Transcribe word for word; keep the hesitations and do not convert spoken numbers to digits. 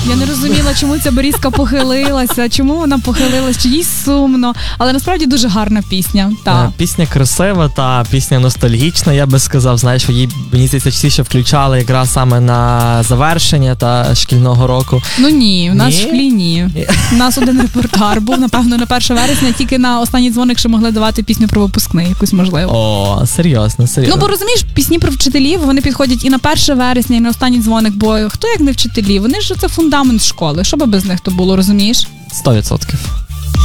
Я не розуміла, чому ця Борізка похилилася, чому вона похилилась, чи їй сумно. Але насправді дуже гарна пісня. Та. Пісня красива, та пісня ностальгічна, я би сказав. Знаєш, її, мені здається, частіше включали якраз саме на завершення та шкільного року. Ну ні, в нас ні? в школі ні. У нас один репертуар був, напевно, на перше вересня, тільки на останній дзвоник ще могли давати пісню про випускний, якусь можливо. О, серйозно, серйозно. Ну, бо розумієш, пісні про вчителів, вони підходять і на перше вересня, і на останній дзвоник, бо хто як не вчителі? Вони ж це фундамент школи. Що би без них то було, розумієш? Сто відсотків.